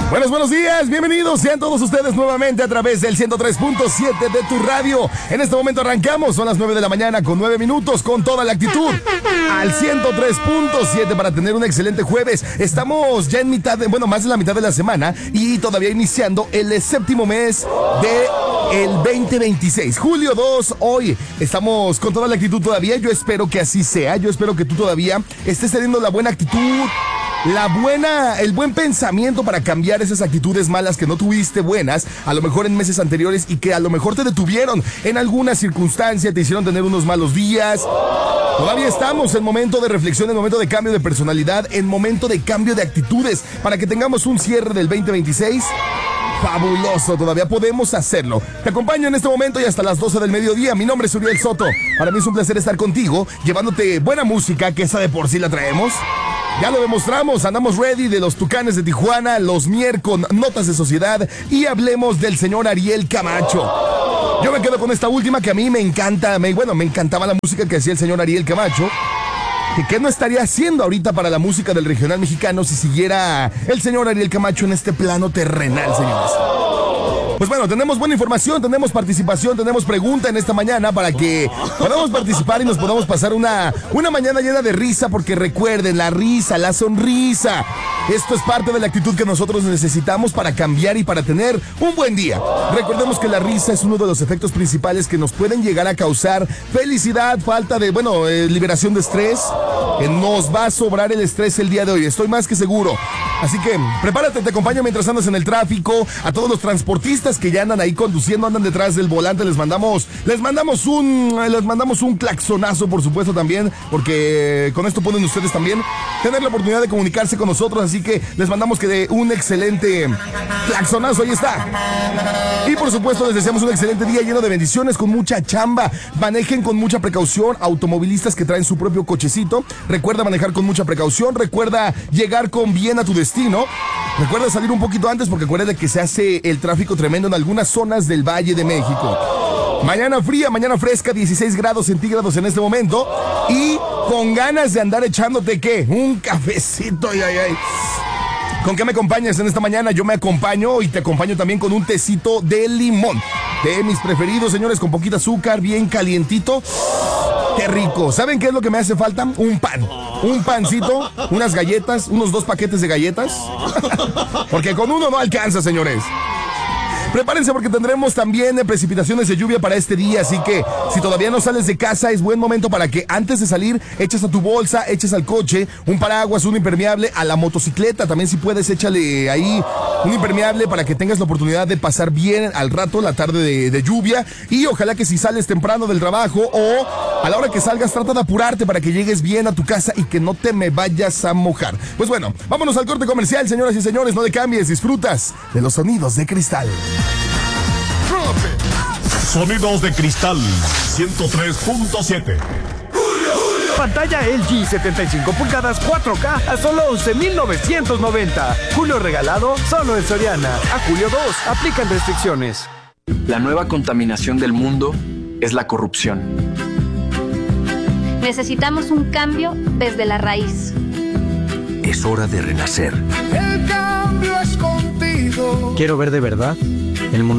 Buenos días, bienvenidos sean todos ustedes nuevamente a través del 103.7 de tu radio. En este momento arrancamos, son las 9 de la mañana con 9 minutos, con toda la actitud al 103.7 para tener un excelente jueves. Estamos ya en más de la mitad de la semana y todavía iniciando el séptimo mes de el 2026, julio 2, hoy estamos con toda la actitud todavía. Yo espero que así sea, yo espero que tú todavía estés teniendo la buena actitud, el buen pensamiento para cambiar esas actitudes malas que no tuviste buenas, a lo mejor en meses anteriores y que a lo mejor te detuvieron en alguna circunstancia, te hicieron tener unos malos días. Todavía estamos en momento de reflexión, en momento de cambio de personalidad, en momento de cambio de actitudes, para que tengamos un cierre del 2026 fabuloso. Todavía podemos hacerlo. Te acompaño en este momento y hasta las 12 del mediodía. Mi nombre es Uriel Soto. Para mí es un placer estar contigo, llevándote buena música, que esa de por sí la traemos. Ya lo demostramos, andamos ready de los Tucanes de Tijuana, los Mier con Notas de Sociedad y hablemos del señor Ariel Camacho. Yo me quedo con esta última que a mí me encanta, me encantaba la música que hacía el señor Ariel Camacho. ¿Qué no estaría haciendo ahorita para la música del regional mexicano si siguiera el señor Ariel Camacho en este plano terrenal, señores? Pues bueno, tenemos buena información, tenemos participación, tenemos pregunta en esta mañana para que podamos participar y nos podamos pasar una mañana llena de risa, porque recuerden, la risa, la sonrisa, esto es parte de la actitud que nosotros necesitamos para cambiar y para tener un buen día. Recordemos que la risa es uno de los efectos principales que nos pueden llegar a causar felicidad, falta de, liberación de estrés. Nos va a sobrar el estrés el día de hoy, estoy más que seguro. Así que prepárate, te acompaño mientras andas en el tráfico. A todos los transportistas que ya andan ahí conduciendo, andan detrás del volante, les mandamos un claxonazo, por supuesto, también, porque con esto pueden ustedes también tener la oportunidad de comunicarse con nosotros. Así que les mandamos que de un excelente claxonazo, ahí está. Y por supuesto les deseamos un excelente día lleno de bendiciones, con mucha chamba. Manejen con mucha precaución, automovilistas que traen su propio cochecito. Recuerda manejar con mucha precaución, recuerda llegar con bien a tu destino. Recuerda salir un poquito antes, porque acuérdate que se hace el tráfico tremendo en algunas zonas del Valle de México. Mañana fría, mañana fresca, 16 grados centígrados en este momento. Y con ganas de andar echándote, ¿qué? Un cafecito, ay. ¿Con qué me acompañas en esta mañana? Yo me acompaño y te acompaño también con un tecito de limón. De mis preferidos, señores, con poquita azúcar, bien calientito. ¡Qué rico! ¿Saben qué es lo que me hace falta? Un pan. Un pancito, unas galletas, unos 2 paquetes de galletas. Porque con uno no alcanza, señores. Prepárense, porque tendremos también precipitaciones de lluvia para este día, así que si todavía no sales de casa, es buen momento para que antes de salir eches a tu bolsa, eches al coche un paraguas, un impermeable, a la motocicleta también, si puedes, échale ahí un impermeable para que tengas la oportunidad de pasar bien al rato la tarde de lluvia. Y ojalá que si sales temprano del trabajo o a la hora que salgas, trata de apurarte para que llegues bien a tu casa y que no te me vayas a mojar. Pues bueno, vámonos al corte comercial, señoras y señores, no le cambies, disfrutas de los sonidos de cristal. Sonidos de Cristal 103.7. Pantalla LG 75 pulgadas 4K a solo 11,990. Julio regalado solo en Soriana. A julio 2, aplican restricciones. La nueva contaminación del mundo es la corrupción. Necesitamos un cambio desde la raíz. Es hora de renacer. El cambio es contigo. Quiero ver de verdad el mundo.